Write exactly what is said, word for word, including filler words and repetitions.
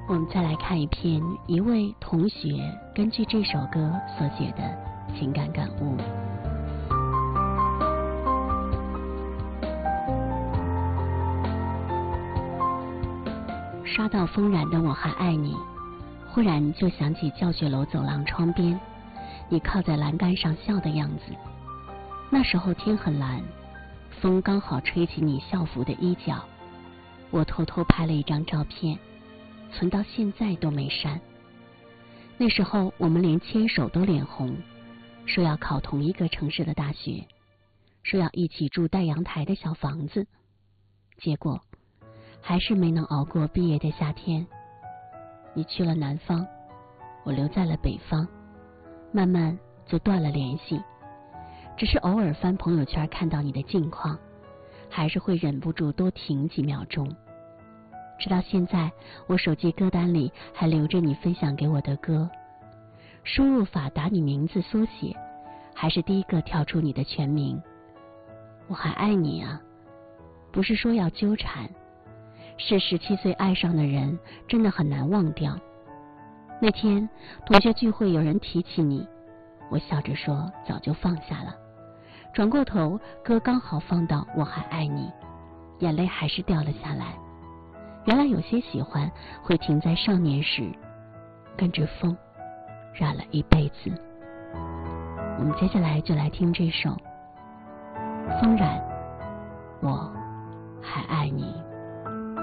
我们再来看一篇一位同学根据这首歌所写的情感感悟。刷到风然的我还爱你，忽然就想起教学楼走廊窗边你靠在栏杆上笑的样子。那时候天很蓝，风刚好吹起你校服的衣角，我偷偷拍了一张照片，存到现在都没删。那时候我们连牵手都脸红，说要考同一个城市的大学，说要一起住带阳台的小房子，结果还是没能熬过毕业的夏天。你去了南方，我留在了北方，慢慢就断了联系。只是偶尔翻朋友圈看到你的近况，还是会忍不住多停几秒钟。直到现在，我手机歌单里还留着你分享给我的歌，输入法打你名字缩写，还是第一个跳出你的全名。我还爱你啊，不是说要纠缠，是十七岁爱上的人真的很难忘掉。那天同学聚会有人提起你，我笑着说早就放下了，转过头歌刚好放到我还爱你，眼泪还是掉了下来。原来有些喜欢会停在少年时，跟着风染了一辈子。我们接下来就来听这首风染我还爱你。